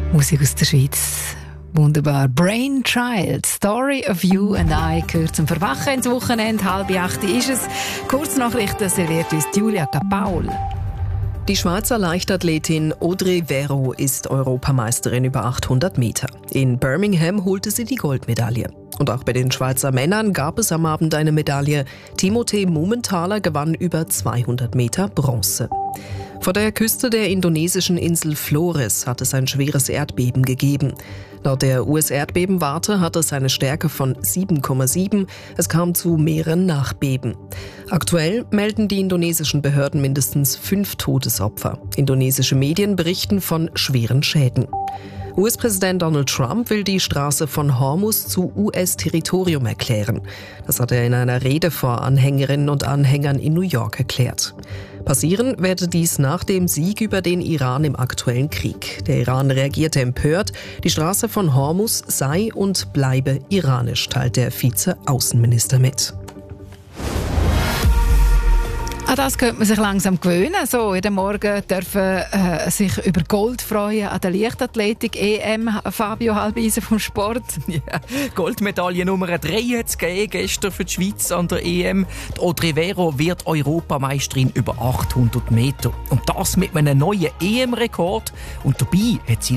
Musik aus der Schweiz. Wunderbar. Brainchild, Story of You and I gehört zum Verwachen ins Wochenende. 7:30 ist es. Kurznachrichten serviert uns Julia Capaul. Die Schweizer Leichtathletin Audrey Vero ist Europameisterin über 800 Meter. In Birmingham holte sie die Goldmedaille. Und auch bei den Schweizer Männern gab es am Abend eine Medaille. Timothée Mumenthaler gewann über 200 Meter Bronze. Vor der Küste der indonesischen Insel Flores hat es ein schweres Erdbeben gegeben. Laut der US-Erdbebenwarte hat es eine Stärke von 7,7. Es kam zu mehreren Nachbeben. Aktuell melden die indonesischen Behörden mindestens 5 Todesopfer. Indonesische Medien berichten von schweren Schäden. US-Präsident Donald Trump will die Straße von Hormuz zu US-Territorium erklären. Das hat er in einer Rede vor Anhängerinnen und Anhängern in New York erklärt. Passieren werde dies nach dem Sieg über den Iran im aktuellen Krieg. Der Iran reagierte empört. Die Straße von Hormuz sei und bleibe iranisch, teilt der Vize-Außenminister mit. An das könnte man sich langsam gewöhnen. So, jeden Morgen dürfen sich über Gold freuen an der Leichtathletik EM. Fabio Halbeisen vom Sport. Ja, Goldmedaille Nummer 3 hat es gestern für die Schweiz an der EM. Die Audrey Vero wird Europameisterin über 800 Meter. Und das mit einem neuen EM-Rekord. Und dabei hat sie